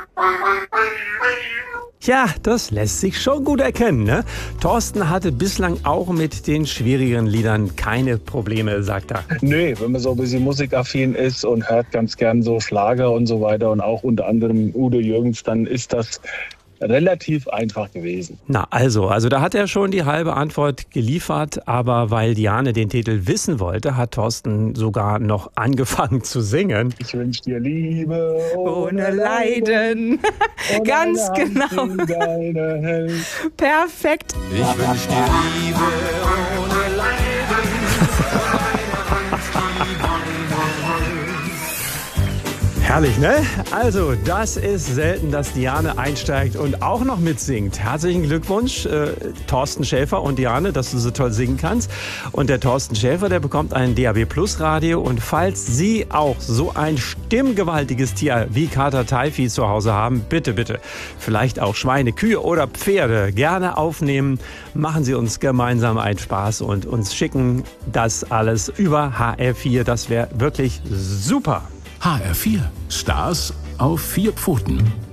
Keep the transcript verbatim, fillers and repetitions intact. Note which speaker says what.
Speaker 1: Ja, das lässt sich schon gut erkennen, ne? Thorsten hatte bislang auch mit den schwierigeren Liedern keine Probleme, sagt er.
Speaker 2: Nee, wenn man so ein bisschen musikaffin ist und hört ganz gern so Schlager und so weiter und auch unter anderem Udo Jürgens, dann ist das relativ einfach gewesen.
Speaker 1: Na also, also da hat er schon die halbe Antwort geliefert, aber weil Diane den Titel wissen wollte, hat Thorsten sogar noch angefangen zu singen.
Speaker 2: Ich wünsche dir Liebe
Speaker 3: ohne Leiden.
Speaker 2: Und
Speaker 3: Ganz
Speaker 2: eine Hand
Speaker 3: genau.
Speaker 2: in deine hält.
Speaker 3: Perfekt.
Speaker 4: Ich wünsch dir Liebe ohne Leiden.
Speaker 1: Herrlich, ne? Also, das ist selten, dass Diane einsteigt und auch noch mitsingt. Herzlichen Glückwunsch, äh, Thorsten Schäfer und Diane, dass du so toll singen kannst. Und der Thorsten Schäfer, der bekommt ein D A B Plus Radio. Und falls Sie auch so ein stimmgewaltiges Tier wie Kater Taifi zu Hause haben, bitte, bitte, vielleicht auch Schweine, Kühe oder Pferde, gerne aufnehmen. Machen Sie uns gemeinsam einen Spaß und uns schicken das alles über H R vier. Das wäre wirklich super.
Speaker 5: H R vier. Stars auf vier Pfoten.